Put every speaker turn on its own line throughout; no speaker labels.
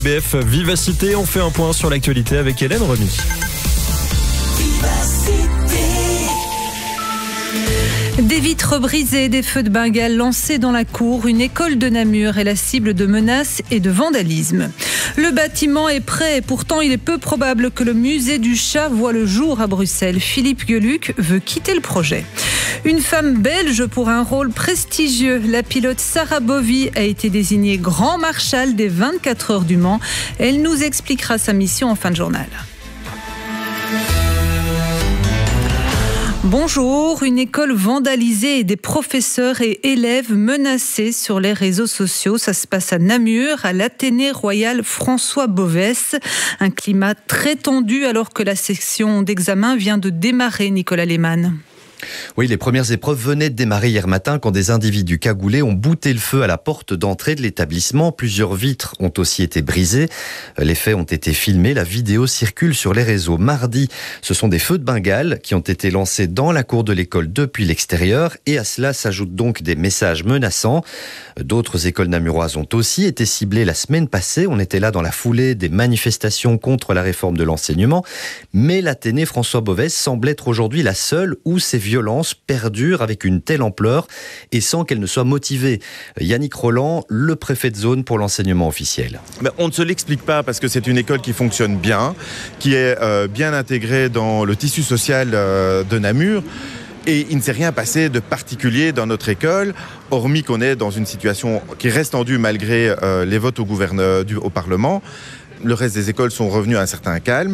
BF Vivacité, on fait un point sur l'actualité avec Hélène Remy.
Des vitres brisées, des feux de Bengale lancés dans la cour, une école de Namur est la cible de menaces et de vandalisme. Le bâtiment est prêt et pourtant il est peu probable que le musée du chat voit le jour à Bruxelles. Philippe Geluck veut quitter le projet. Une femme belge pour un rôle prestigieux. La pilote Sarah Bovy a été désignée grand marshal des 24 heures du Mans. Elle nous expliquera sa mission en fin de journal. Bonjour, une école vandalisée et des professeurs et élèves menacés sur les réseaux sociaux. Ça se passe à Namur, à l'Athénée Royal François Bovès. Un climat très tendu alors que la session d'examen vient de démarrer, Nicolas Lehmann.
Oui, les premières épreuves venaient de démarrer hier matin quand des individus cagoulés ont bouté le feu à la porte d'entrée de l'établissement. Plusieurs vitres ont aussi été brisées. Les faits ont été filmés. La vidéo circule sur les réseaux. Mardi, ce sont des feux de Bengale qui ont été lancés dans la cour de l'école depuis l'extérieur. Et à cela s'ajoutent donc des messages menaçants. D'autres écoles namuroises ont aussi été ciblées la semaine passée. On était là dans la foulée des manifestations contre la réforme de l'enseignement. Mais l'Athénée François Bovès semble être aujourd'hui la seule où ces violences perdurent avec une telle ampleur et sans qu'elles ne soient motivées. Yannick Roland, le préfet de zone pour l'enseignement officiel.
On ne se l'explique pas parce que c'est une école qui fonctionne bien, qui est bien intégrée dans le tissu social de Namur. Et il ne s'est rien passé de particulier dans notre école, hormis qu'on est dans une situation qui reste tendue malgré les votes au Parlement. Le reste des écoles sont revenus à un certain calme.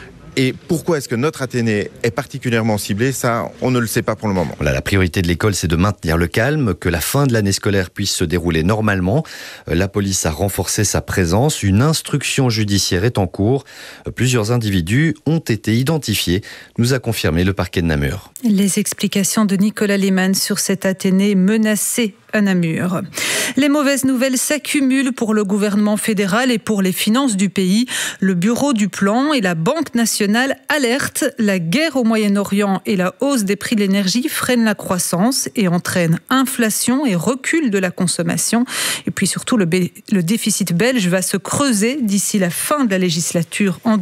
Et pourquoi est-ce que notre Athénée est particulièrement ciblée ? Ça, on ne le sait pas pour le moment.
Voilà, la priorité de l'école, c'est de maintenir le calme, que la fin de l'année scolaire puisse se dérouler normalement. La police a renforcé sa présence. Une instruction judiciaire est en cours. Plusieurs individus ont été identifiés, nous a confirmé le parquet de Namur.
Les explications de Nicolas Lehmann sur cette Athénée menacée à Namur. Les mauvaises nouvelles s'accumulent pour le gouvernement fédéral et pour les finances du pays. Le bureau du plan et la Banque nationale alertent. La guerre au Moyen-Orient et la hausse des prix de l'énergie freinent la croissance et entraînent inflation et recul de la consommation. Et puis surtout, le déficit belge va se creuser d'ici la fin de la législature en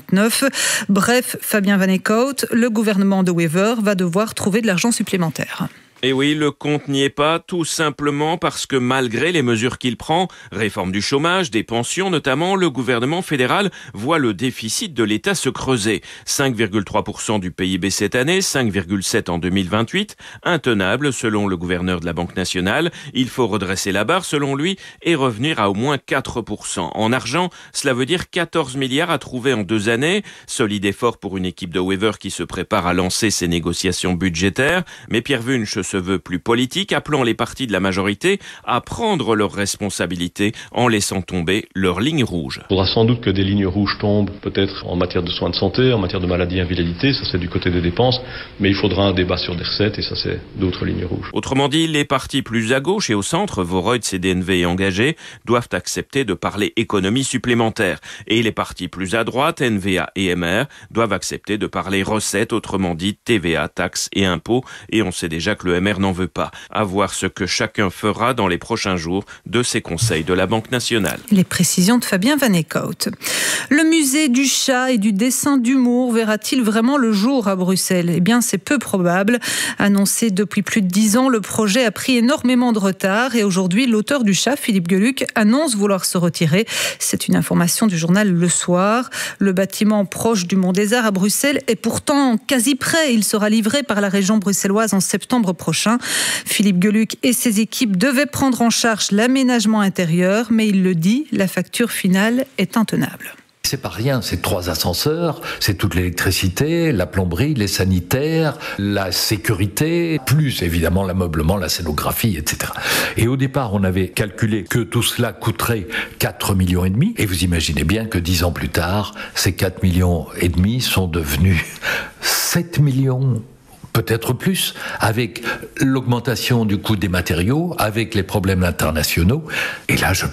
2029. Bref, Fabien Van Eekhout, le gouvernement de Wever va devoir trouver de l'argent supplémentaire.
Et oui, le compte n'y est pas, tout simplement parce que malgré les mesures qu'il prend, réforme du chômage, des pensions notamment, le gouvernement fédéral voit le déficit de l'État se creuser. 5,3% du PIB cette année, 5,7% en 2028, intenable selon le gouverneur de la Banque nationale. Il faut redresser la barre selon lui et revenir à au moins 4%. En argent, cela veut dire 14 milliards à trouver en 2 années. Solide effort pour une équipe de Wever qui se prépare à lancer ses négociations budgétaires. Mais Pierre Wunsch se veut plus politique, appelant les partis de la majorité à prendre leurs responsabilités en laissant tomber leurs lignes rouges.
Il faudra sans doute que des lignes rouges tombent, peut-être en matière de soins de santé, en matière de maladies invalidité, ça c'est du côté des dépenses, mais il faudra un débat sur des recettes et ça c'est d'autres lignes rouges.
Autrement dit, les partis plus à gauche et au centre, Voreut, CDNV et Engagé, doivent accepter de parler économie supplémentaire. Et les partis plus à droite, NVA et MR, doivent accepter de parler recettes, autrement dit TVA, taxes et impôts. Et on sait déjà que le MR n'en veut pas. À voir ce que chacun fera dans les prochains jours de ces conseils de la Banque nationale.
Les précisions de Fabien Van Eekhout. Le musée du chat et du dessin d'humour verra-t-il vraiment le jour à Bruxelles ? Eh bien, c'est peu probable. Annoncé depuis plus de 10 ans, le projet a pris énormément de retard et aujourd'hui, l'auteur du chat, Philippe Geluck, annonce vouloir se retirer. C'est une information du journal Le Soir. Le bâtiment proche du Mont des Arts à Bruxelles est pourtant quasi prêt. Il sera livré par la région bruxelloise en septembre prochain. Philippe Geluck et ses équipes devaient prendre en charge l'aménagement intérieur, mais il le dit, la facture finale est intenable.
C'est pas rien, c'est 3 ascenseurs, c'est toute l'électricité, la plomberie, les sanitaires, la sécurité, plus évidemment l'ameublement, la scénographie, etc. Et au départ, on avait calculé que tout cela coûterait 4,5 millions. Et vous imaginez bien que 10 ans plus tard, ces 4,5 millions sont devenus 7 millions. Peut-être plus, avec l'augmentation du coût des matériaux, avec les problèmes internationaux. Et là, je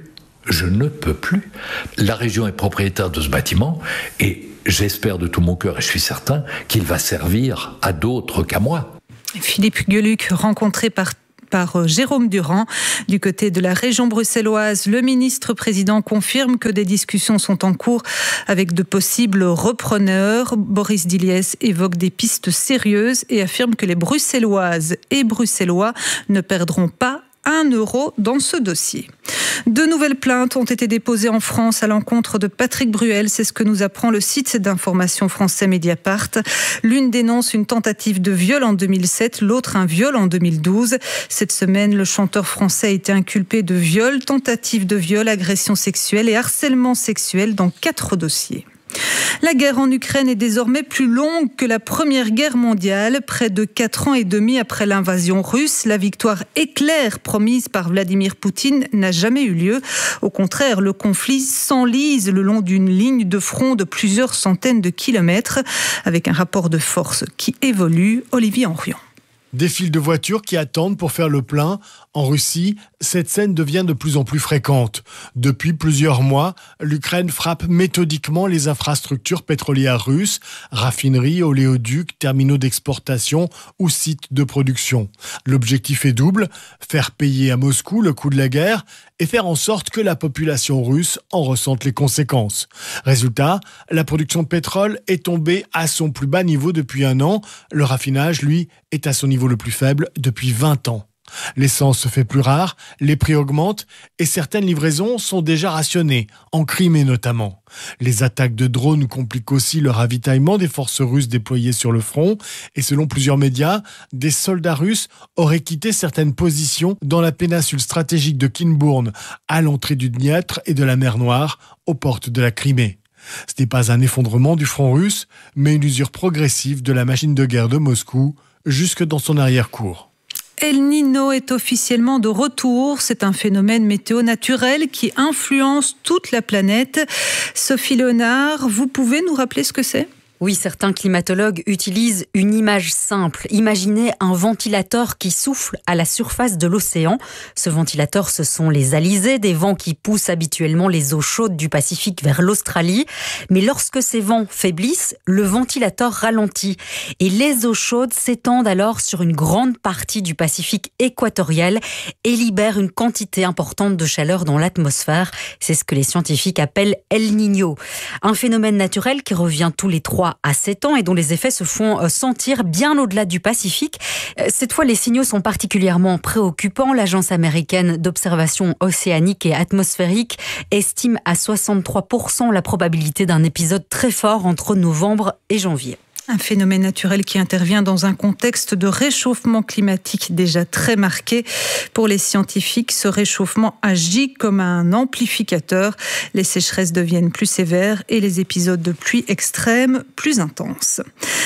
ne peux plus. La région est propriétaire de ce bâtiment et j'espère de tout mon cœur, et je suis certain, qu'il va servir à d'autres qu'à moi.
Philippe Geluck, rencontré par par Jérôme Durand. Du côté de la région bruxelloise, le ministre-président confirme que des discussions sont en cours avec de possibles repreneurs. Boris Diliès évoque des pistes sérieuses et affirme que les Bruxelloises et Bruxellois ne perdront pas 1 euro dans ce dossier. 2 nouvelles plaintes ont été déposées en France à l'encontre de Patrick Bruel. C'est ce que nous apprend le site d'information français Mediapart. L'une dénonce une tentative de viol en 2007, l'autre un viol en 2012. Cette semaine, le chanteur français a été inculpé de viol, tentative de viol, agression sexuelle et harcèlement sexuel dans 4 dossiers. La guerre en Ukraine est désormais plus longue que la Première Guerre mondiale. Près de 4 ans et demi après l'invasion russe, la victoire éclair promise par Vladimir Poutine n'a jamais eu lieu. Au contraire, le conflit s'enlise le long d'une ligne de front de plusieurs centaines de kilomètres, avec un rapport de force qui évolue. Olivier Henrion.
Des files de voitures qui attendent pour faire le plein. En Russie, cette scène devient de plus en plus fréquente. Depuis plusieurs mois, l'Ukraine frappe méthodiquement les infrastructures pétrolières russes, raffineries, oléoducs, terminaux d'exportation ou sites de production. L'objectif est double, faire payer à Moscou le coût de la guerre et faire en sorte que la population russe en ressente les conséquences. Résultat, la production de pétrole est tombée à son plus bas niveau depuis 1 an. Le raffinage, lui, est à son niveau le plus faible depuis 20 ans. L'essence se fait plus rare, les prix augmentent et certaines livraisons sont déjà rationnées, en Crimée notamment. Les attaques de drones compliquent aussi le ravitaillement des forces russes déployées sur le front et selon plusieurs médias, des soldats russes auraient quitté certaines positions dans la péninsule stratégique de Kinbourne, à l'entrée du Dniepr et de la mer Noire, aux portes de la Crimée. Ce n'est pas un effondrement du front russe, mais une usure progressive de la machine de guerre de Moscou, jusque dans son arrière-cour.
El Niño est officiellement de retour. C'est un phénomène météo naturel qui influence toute la planète. Sophie Léonard, vous pouvez nous rappeler ce que c'est ?
Oui, certains climatologues utilisent une image simple. Imaginez un ventilateur qui souffle à la surface de l'océan. Ce ventilateur, ce sont les alizés, des vents qui poussent habituellement les eaux chaudes du Pacifique vers l'Australie. Mais lorsque ces vents faiblissent, le ventilateur ralentit. Et les eaux chaudes s'étendent alors sur une grande partie du Pacifique équatorial et libèrent une quantité importante de chaleur dans l'atmosphère. C'est ce que les scientifiques appellent El Niño. Un phénomène naturel qui revient tous les 3 à 7 ans et dont les effets se font sentir bien au-delà du Pacifique. Cette fois, les signaux sont particulièrement préoccupants. L'Agence américaine d'observation océanique et atmosphérique estime à 63% la probabilité d'un épisode très fort entre novembre et janvier.
Un phénomène naturel qui intervient dans un contexte de réchauffement climatique déjà très marqué. Pour les scientifiques, ce réchauffement agit comme un amplificateur. Les sécheresses deviennent plus sévères et les épisodes de pluie extrêmes plus intenses.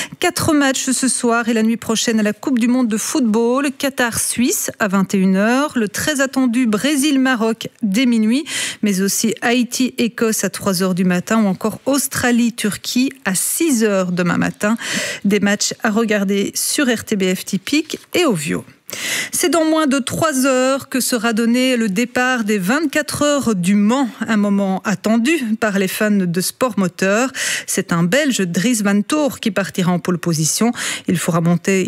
4 matchs ce soir et la nuit prochaine à la Coupe du Monde de football. Qatar-Suisse à 21h, le très attendu Brésil-Maroc dès minuit, mais aussi Haïti-Écosse à 3h du matin ou encore Australie-Turquie à 6h demain matin. Des matchs à regarder sur RTBF Typique et Ovio. C'est dans moins de 3 heures que sera donné le départ des 24 heures du Mans, un moment attendu par les fans de sport moteur. C'est un Belge, Dries Van Toor, qui partira en pole position. Il faut remonter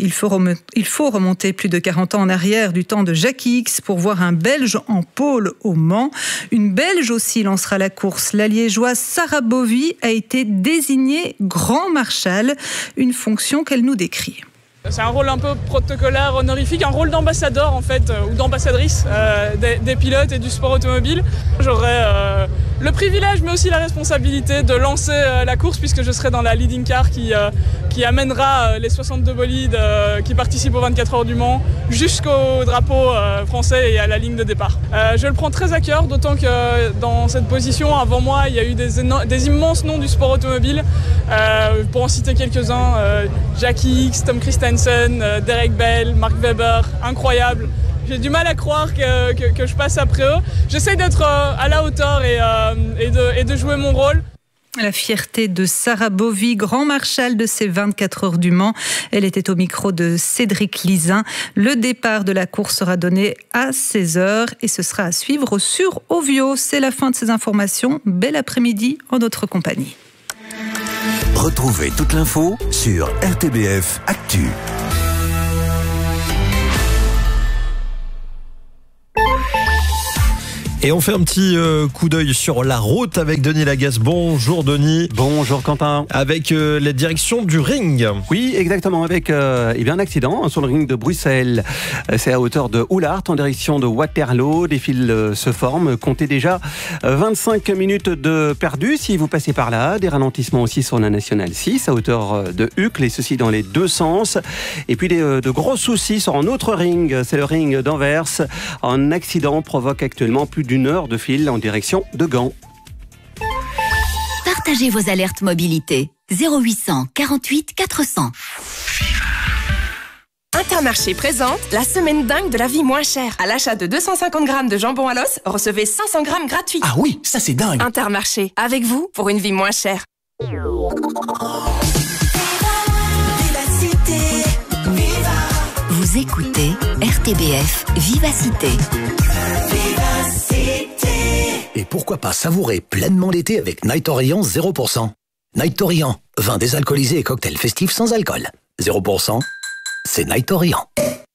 plus de 40 ans en arrière du temps de Jackie X pour voir un Belge en pole au Mans. Une Belge aussi lancera la course. La Liégeoise Sarah Bovy a été désignée grand marshal, une fonction qu'elle nous décrit.
C'est un rôle un peu protocolaire, honorifique, un rôle d'ambassadeur en fait, ou d'ambassadrice des pilotes et du sport automobile. J'aurai le privilège mais aussi la responsabilité de lancer la course puisque je serai dans la leading car qui amènera les 62 bolides qui participent aux 24 heures du Mans jusqu'au drapeau français et à la ligne de départ. Je le prends très à cœur, d'autant que dans cette position, avant moi, il y a eu des immenses noms du sport automobile. Pour en citer quelques-uns, Jackie X, Tom Christensen, Derek Bell, Mark Webber, incroyable. J'ai du mal à croire que je passe après eux. J'essaie d'être à la hauteur et de jouer mon rôle.
La fierté de Sarah Bovy, grand marshal de ces 24 heures du Mans. Elle était au micro de Cédric Lizin. Le départ de la course sera donné à 16h et ce sera à suivre sur Ovio. C'est la fin de ces informations. Bel après-midi en notre compagnie.
Retrouvez toute l'info sur RTBF Actu.
Et on fait un petit coup d'œil sur la route avec Denis Lagasse. Bonjour Denis.
Bonjour Quentin.
Avec la direction du ring.
Oui, exactement, avec un accident sur le ring de Bruxelles. C'est à hauteur de Oulart en direction de Waterloo. Des fils se forment. Comptez déjà 25 minutes de perdu si vous passez par là. Des ralentissements aussi sur la Nationale 6 à hauteur de Uccle, et ceci dans les deux sens. Et puis de gros soucis sur un autre ring. C'est le ring d'Anvers. Un accident provoque actuellement plus d'une heure de fil en direction de Gand.
Partagez vos alertes mobilité. 0800 48 400.
Intermarché présente la semaine dingue de la vie moins chère. À l'achat de 250 grammes de jambon à l'os, recevez 500 grammes gratuits.
Ah oui, ça c'est dingue.
Intermarché, avec vous pour une vie moins chère.
Vous écoutez RTBF Vivacité.
Et pourquoi pas savourer pleinement l'été avec Night Orient 0%. Night Orient, vin désalcoolisé et cocktail festif sans alcool. 0%, c'est Night Orient.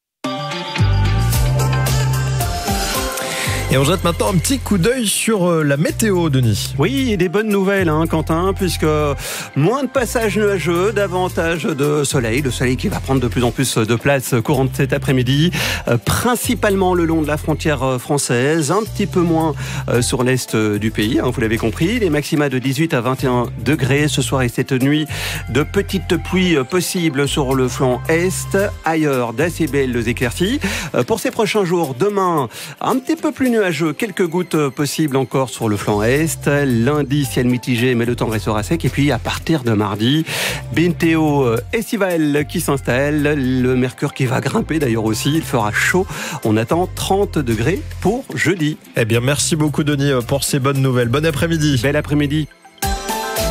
Et on jette maintenant un petit coup d'œil sur la météo, Denis.
Oui, et des bonnes nouvelles, Quentin, puisque moins de passages nuageux, davantage de soleil. Le soleil qui va prendre de plus en plus de place courant cet après-midi, principalement le long de la frontière française, un petit peu moins sur l'est du pays, vous l'avez compris. Les maxima de 18 à 21 degrés ce soir et cette nuit. De petites pluies possibles sur le flanc est, ailleurs d'assez belles éclaircies. Pour ces prochains jours, demain, un petit peu plus nuageux, quelques gouttes possibles encore sur le flanc est. Lundi, ciel mitigé, mais le temps restera sec. Et puis, à partir de mardi, météo estivale qui s'installe. Le mercure qui va grimper d'ailleurs aussi. Il fera chaud. On attend 30 degrés pour jeudi.
Eh bien, merci beaucoup, Denis, pour ces bonnes nouvelles. Bon après-midi.
Bel après-midi.